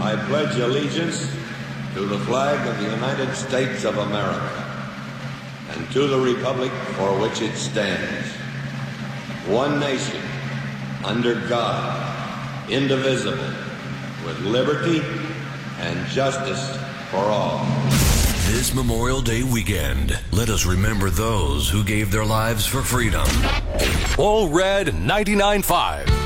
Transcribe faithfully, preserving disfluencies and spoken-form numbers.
I pledge allegiance to the flag of the United States of America and to the republic for which it stands, one nation, under God, indivisible, with liberty and justice for all. This Memorial Day weekend, let us remember those who gave their lives for freedom. All Red ninety-nine point five.